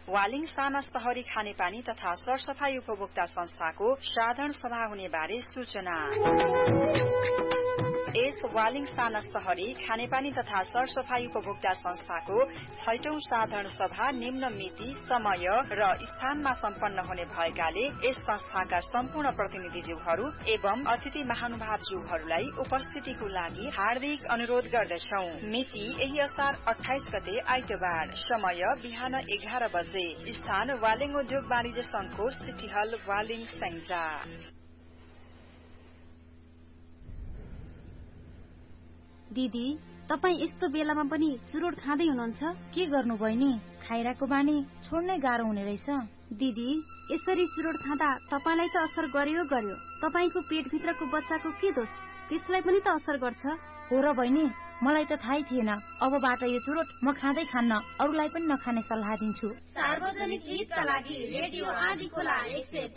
वालिङ साना शहरी खानेपानी तथा सरसफाई उपभोक्ता संस्थाको साधारण सभा हुने बारे सूचना। यस वालिङ साना शहरी खानेपानी तथा सरसफाई उपभोक्ता संस्थाको 6औं साधारण सभा निम्न मिति, समय र स्थानमा सम्पन्न हुने भएकाले यस संस्थाका सम्पूर्ण प्रतिनिधिज्यूहरू एवं अतिथि महानुभावज्यूहरूलाई उपस्थितिको लागि हार्दिक अनुरोध गर्दछौ। मिति यही असार 28 गते आइतबार, समय बिहान 11 बजे, स्थान वालिङ उद्योग वाणिज्य संघको सिटी हल वालिङ स्याङ्जा। दिदी, तपाई यस्तो बेलामा पनि चुरोट खाँदै हुनुहुन्छ? के गर्नु बहिनी? खाइराको बानी छोड्नै गाह्रो हुने रहेछ। दिदी, यसरी चुरोट खाँदा तपाईलाई त असर गर्यो, तपाईको पेटभित्रको बच्चाको के दोष? त्यसलाई पनि त असर गर्छ। हो र बहिनी, मलाई त थाहै थिएन। अबबाट यो चुरोट म खाँदै खान्न, अरूलाई पनि नखाने सल्लाह दिन्छु। सार्वजनिक हितका लागि रेडियो आँधी खोला 105